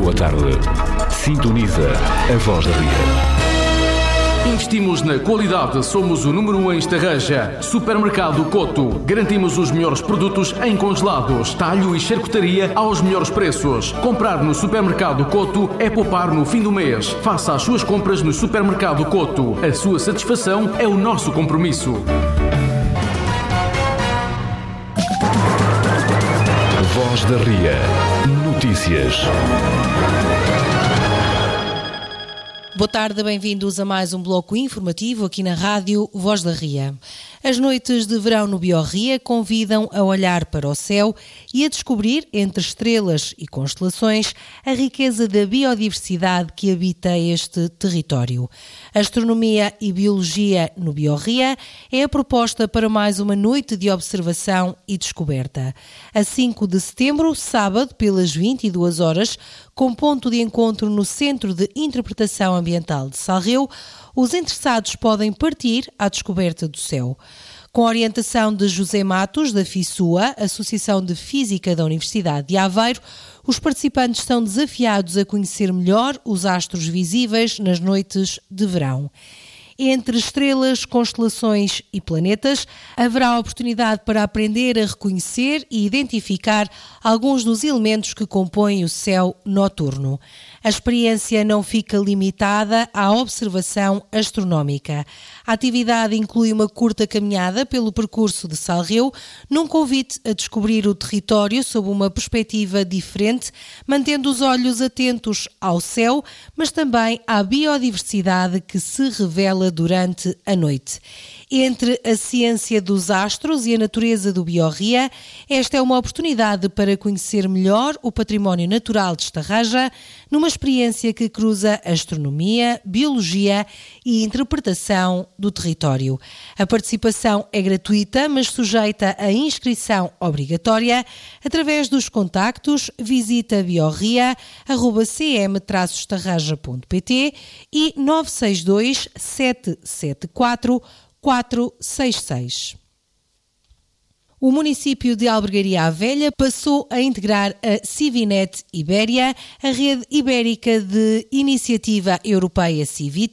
boa tarde. Sintoniza a Voz da Ria. Investimos na qualidade, somos o número 1 em Estarreja. Supermercado Coto. Garantimos os melhores produtos em congelados, talho e charcutaria aos melhores preços. Comprar no Supermercado Coto é poupar no fim do mês. Faça as suas compras no Supermercado Coto. A sua satisfação é o nosso compromisso. Voz da Ria. Notícias. Boa tarde, bem-vindos a mais um bloco informativo aqui na Rádio Voz da Ria. As noites de verão no Biorria convidam a olhar para o céu e a descobrir, entre estrelas e constelações, a riqueza da biodiversidade que habita este território. Astronomia e Biologia no Biorria é a proposta para mais uma noite de observação e descoberta. A 5 de setembro, sábado, pelas 22 horas, com ponto de encontro no Centro de Interpretação Ambiental de Salreu, os interessados podem partir à descoberta do céu. Com a orientação de José Matos, da FISUA, Associação de Física da Universidade de Aveiro, os participantes são desafiados a conhecer melhor os astros visíveis nas noites de verão. Entre estrelas, constelações e planetas, haverá oportunidade para aprender a reconhecer e identificar alguns dos elementos que compõem o céu noturno. A experiência não fica limitada à observação astronómica. A atividade inclui uma curta caminhada pelo percurso de Salreu, num convite a descobrir o território sob uma perspectiva diferente, mantendo os olhos atentos ao céu, mas também à biodiversidade que se revela durante a noite. Entre a ciência dos astros e a natureza do Biorria, esta é uma oportunidade para conhecer melhor o património natural de Estarreja, numa experiência que cruza astronomia, biologia e interpretação do território. A participação é gratuita, mas sujeita a inscrição obrigatória através dos contactos visita biorria@cm-estarreja.pt e 962 774 466. O município de Albergaria à Velha passou a integrar a Civinet Ibéria, a rede ibérica de iniciativa europeia Civit,